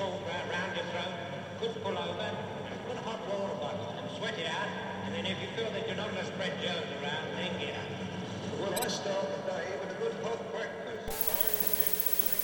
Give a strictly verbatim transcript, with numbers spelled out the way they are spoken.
salt ra- round your throat, could pull over, and put a hot water bottle and sweat it out, and then if you feel that you're not going to spread germs around, then get up.